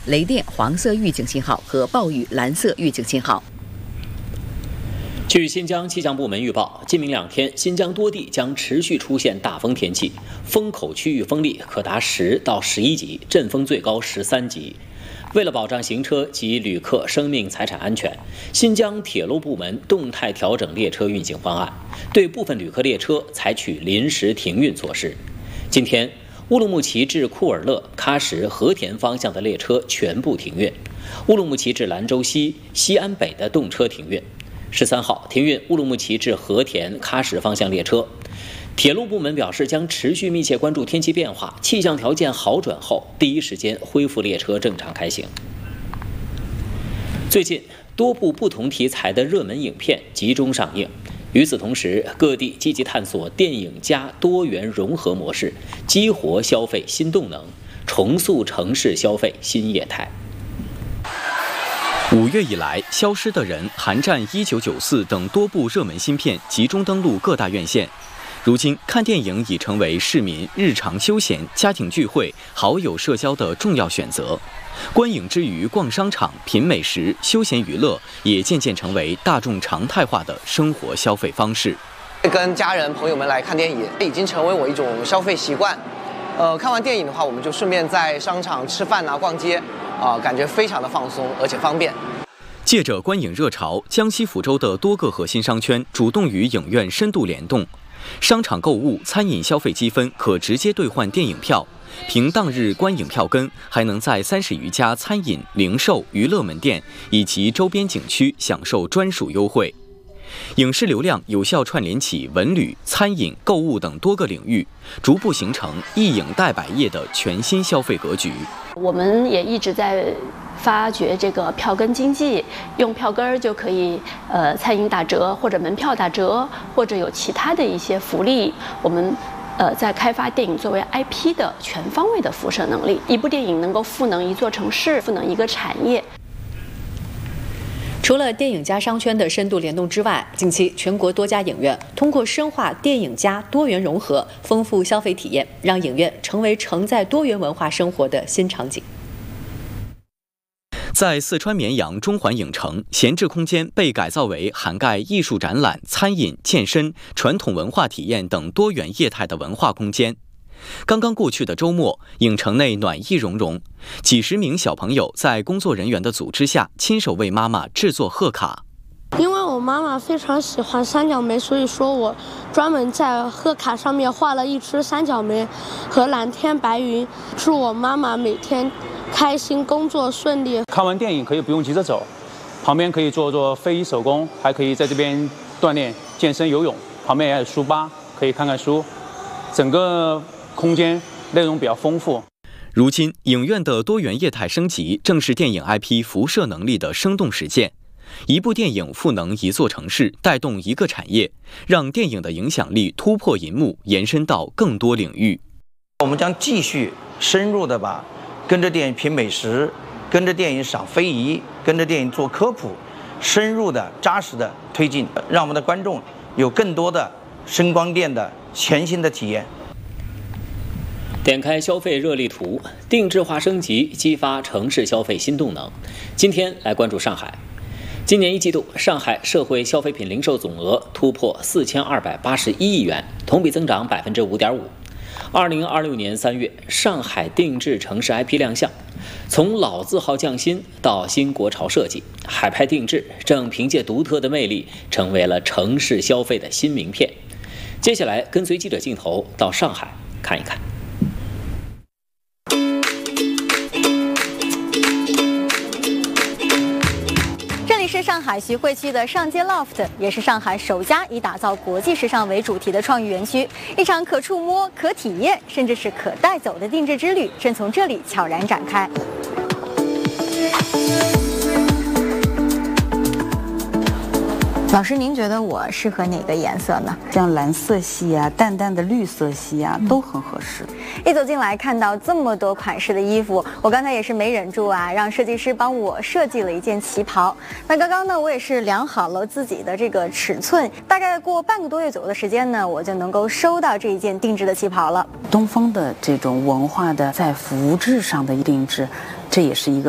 雷电黄色预警信号和暴雨蓝色预警信号。 据新疆气象部门预报，今明2天，新疆多地将持续出现大风天气，风口区域风力可达10到11级，阵风最高13级。为了保障行车及旅客生命财产安全，新疆铁路部门动态调整列车运行方案，对部分旅客列车采取临时停运措施。今天，乌鲁木齐至库尔勒、喀什、和田方向的列车全部停运，乌鲁木齐至兰州西、西安北的动车停运。13号停运乌鲁木齐至和田、喀什方向列车。铁路部门表示，将持续密切关注天气变化，气象条件好转后，第一时间恢复列车正常开行。最近，多部不同题材的热门影片集中上映。与此同时，各地积极探索电影加多元融合模式，激活消费新动能，重塑城市消费新业态。 5月以来，《消失的人》《寒战1994》等多部热门新片集中登陆各大院线。如今，看电影已成为市民日常休闲、家庭聚会、好友社交的重要选择。观影之余，逛商场、品美食、休闲娱乐也渐渐成为大众常态化的生活消费方式。 跟家人朋友们来看电影，已经成为我一种消费习惯。看完电影的话，我们就顺便在商场吃饭啊、逛街，感觉非常的放松，而且方便。 借着观影热潮，江西抚州的多个核心商圈主动与影院深度联动。商场购物、餐饮消费积分可直接兑换电影票，凭当日观影票根，还能在30余家餐饮、零售、娱乐门店以及周边景区享受专属优惠。影视流量有效串联起文旅、餐饮、购物等多个领域，逐步形成一影带百业的全新消费格局。 我们也一直在发掘这个票根经济，用票根就可以餐饮打折，或者门票打折，或者有其他的一些福利。我们在开发电影作为 IP 的全方位的辐射能力，一部电影能够赋能一座城市，赋能一个产业。 除了电影加商圈的深度联动之外，近期全国多家影院通过深化电影加多元融合，丰富消费体验，让影院成为承载多元文化生活的新场景。 在四川绵阳中环影城，闲置空间被改造为涵盖艺术展览、餐饮、健身、传统文化体验等多元业态的文化空间。刚刚过去的周末，影城内暖意融融，几十名小朋友在工作人员的组织下，亲手为妈妈制作贺卡。 因为我妈妈非常喜欢三角梅，所以说我专门在贺卡上面画了一只三角梅和蓝天白云，祝我妈妈每天开心，工作顺利。 看完电影可以不用急着走，旁边可以做做非遗手工，还可以在这边锻炼、健身、游泳。旁边也有书吧，可以看看书。整个空间内容比较丰富。 如今，影院的多元业态升级，正是电影 IP 辐射能力的生动实践。一部电影赋能一座城市，带动一个产业，让电影的影响力突破银幕，延伸到更多领域。 我们将继续深入的把跟着电影品美食，跟着电影赏非遗，跟着电影做科普，深入的、扎实的推进，让我们的观众有更多的声光电的全新的体验。 点开消费热力图，定制化升级，激发城市消费新动能。今天来关注上海。今年1季度，上海社会消费品零售总额突破4281亿元，同比增长5.5%。2026年3月，上海定制城市 IP 亮相，从老字号匠心到新国潮设计，海派定制正凭借独特的魅力，成为了城市消费的新名片。接下来，跟随记者镜头到上海看一看。 是上海徐汇区的上街 Loft， 也是上海首家以打造国际时尚为主题的创意园区。一场可触摸、可体验，甚至是可带走的定制之旅，正从这里悄然展开。老师，您觉得我适合哪个颜色呢？ 像蓝色系啊、淡淡的绿色系啊，都很合适。 一走进来看到这么多款式的衣服，我刚才也是没忍住啊，让设计师帮我设计了一件旗袍。那刚刚呢，我也是量好了自己的这个尺寸，大概过半个多月左右的时间呢，我就能够收到这一件定制的旗袍了。 东方的这种文化的在服制上的定制，这也是一个